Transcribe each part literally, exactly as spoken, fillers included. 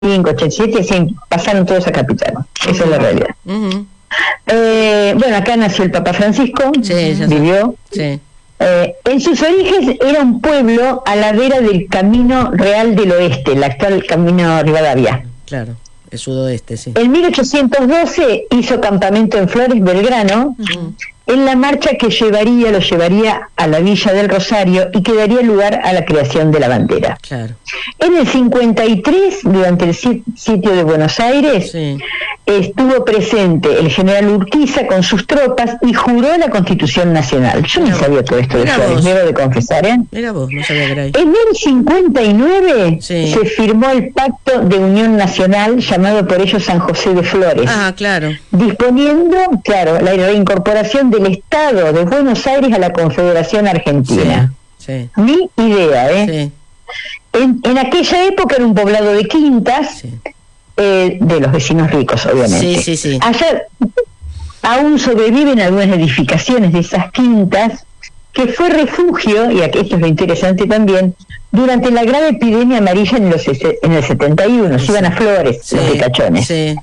cinco, ochenta y siete, sí, pasaron todos a Capital. Esa uh-huh. es la realidad. Uh-huh. Eh, bueno, acá nació el Papa Francisco, sí, vivió. Sí. Eh, en sus orígenes era un pueblo a la vera del Camino Real del Oeste, el actual Camino Rivadavia. Claro, el sudoeste, sí. En mil ochocientos doce hizo campamento en Flores, Belgrano, uh-huh. en la marcha que llevaría, lo llevaría a la Villa del Rosario y que daría lugar a la creación de la bandera. Claro. En el cincuenta y tres, durante el sitio de Buenos Aires, sí. estuvo presente el general Urquiza con sus tropas y juró la Constitución Nacional. Yo no sabía todo esto de Flores, debo de confesar, ¿eh? Mira vos, no sabía que era ahí. En el cincuenta y nueve sí. se firmó el Pacto de Unión Nacional, llamado por ellos San José de Flores. Ah, claro. Disponiendo, claro, la reincorporación del Estado de Buenos Aires a la Confederación Argentina. Sí, sí. Mi idea, ¿eh? Sí. En, en aquella época era un poblado de quintas, sí. eh, de los vecinos ricos, obviamente. Sí, sí, sí. Allá aún sobreviven algunas edificaciones de esas quintas, que fue refugio, y aquí esto es lo interesante también, durante la grave epidemia amarilla en, los, en el setenta y uno, sí. se iban a Flores, sí. los ricachones. Sí.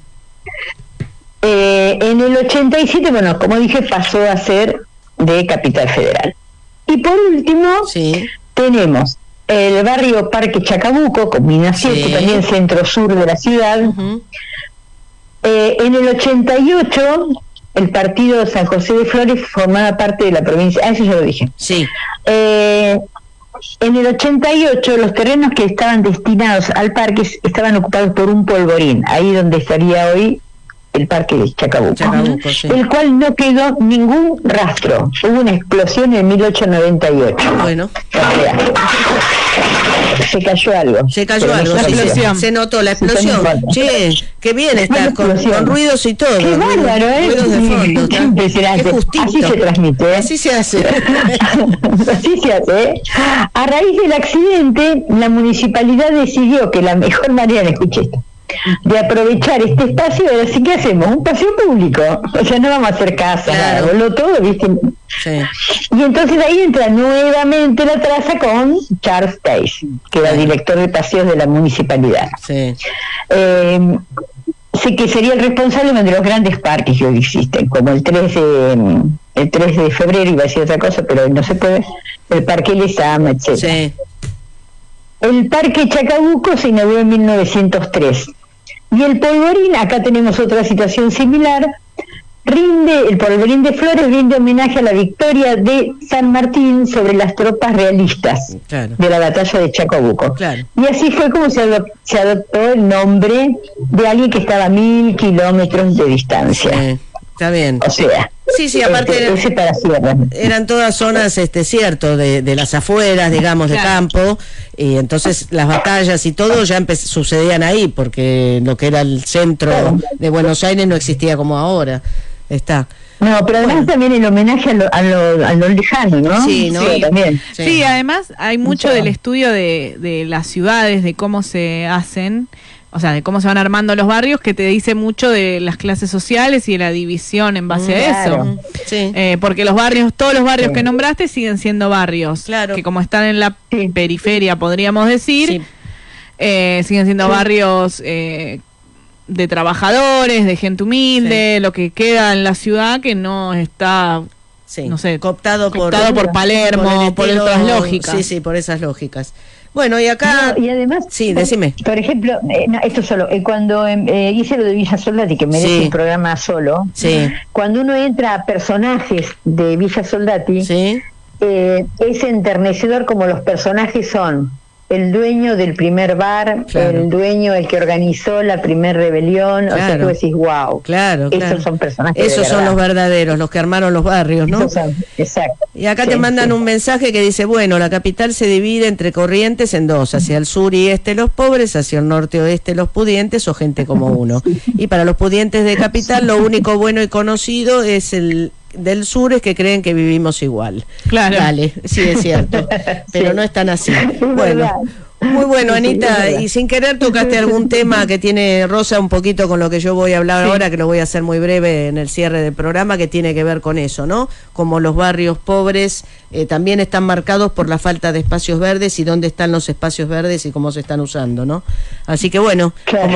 Eh, en el ochenta y siete, bueno, como dije, pasó a ser de Capital Federal. Y por último, sí. tenemos el barrio Parque Chacabuco, con Mina siete, sí. también centro-sur de la ciudad. Uh-huh. Eh, en el ochenta y ocho, el partido San José de Flores formaba parte de la provincia. Ah, eso ya lo dije. Sí. Eh, en el ochenta y ocho, los terrenos que estaban destinados al parque estaban ocupados por un polvorín, ahí donde estaría hoy el parque de Chacabuco, Chacabuco sí. el cual no quedó ningún rastro. Hubo una explosión en mil ochocientos noventa y ocho. Bueno. O sea, se cayó algo. Se cayó algo, no sí, se, se notó la explosión. Che, qué bien está, con, con ruidos y todo. Qué bárbaro, ¿eh? Ruidos de fondo. Qué impresionante. Así se transmite, ¿eh? Así se hace. Así se hace, ¿eh? A raíz del accidente, la municipalidad decidió que la mejor manera, escuché esto, de aprovechar este espacio, era así que hacemos un paseo público, o sea, no vamos a hacer casa, claro. nada, voló todo, ¿viste? Sí. Y entonces ahí entra nuevamente la traza con Charles Tays, que era director de paseos de la municipalidad. Sí. Eh, sé que sería el responsable de los grandes parques que hoy existen, como el tres de, el tres de febrero, iba a decir otra cosa, pero no se puede, el Parque Lezama, etcétera. Sí. El Parque Chacabuco se inauguró en mil novecientos tres. Y el polvorín, acá tenemos otra situación similar, rinde, el polvorín de Flores rinde homenaje a la victoria de San Martín sobre las tropas realistas, claro. de la batalla de Chacabuco. Claro. Y así fue como se adoptó, se adoptó el nombre de alguien que estaba a mil kilómetros de distancia. Sí, está bien. O sea... Sí, sí, aparte este, eran, eran todas zonas, este, cierto, de, de las afueras, digamos, de claro. campo, y entonces las batallas y todo ya sucedían ahí, porque lo que era el centro claro. de Buenos Aires no existía como ahora. Está. No, pero además bueno. también el homenaje a lo, a lo, a lo lejano, ¿no? Sí, ¿no? Sí, también. Sí. sí, además hay mucho del estudio de, de las ciudades, de cómo se hacen, o sea, de cómo se van armando los barrios, que te dice mucho de las clases sociales y de la división en base claro. a eso. Sí. Eh, porque los barrios, todos los barrios sí. que nombraste siguen siendo barrios, claro. que como están en la sí. periferia, podríamos decir, sí. eh, siguen siendo sí. barrios eh, de trabajadores, de gente humilde, sí. lo que queda en la ciudad que no está... Sí. no sé, cooptado, cooptado por, por Palermo, por, estilo, por otras lógicas. Sí, sí, por esas lógicas. Bueno, y acá... No, y además... Sí, decime. Por ejemplo, eh, no, esto solo, eh, cuando eh, hice lo de Villa Soldati, que merece sí. un programa solo, sí. cuando uno entra a personajes de Villa Soldati, sí. eh, es enternecedor como los personajes son el dueño del primer bar, claro. el dueño, el que organizó la primer rebelión, claro. o sea, tú decís, wow, claro, esos claro. son personajes Esos son los verdaderos, los que armaron los barrios, ¿no? Son, exacto. Y acá sí, te mandan sí. un mensaje que dice, bueno, la capital se divide entre corrientes en dos, hacia el sur y este los pobres, hacia el norte oeste los pudientes o gente como uno. Sí. Y para los pudientes de capital, lo único bueno y conocido es el... del sur es que creen que vivimos igual. Claro. Dale, sí es cierto, pero sí. no es tan así. Bueno, Muy bueno, Sí, Anita, sí, y sin querer tocaste algún tema que tiene Rosa un poquito con lo que yo voy a hablar Sí. ahora, que lo voy a hacer muy breve en el cierre del programa, que tiene que ver con eso, ¿no? Como los barrios pobres eh, también están marcados por la falta de espacios verdes y dónde están los espacios verdes y cómo se están usando, ¿no? Así que bueno, Claro. como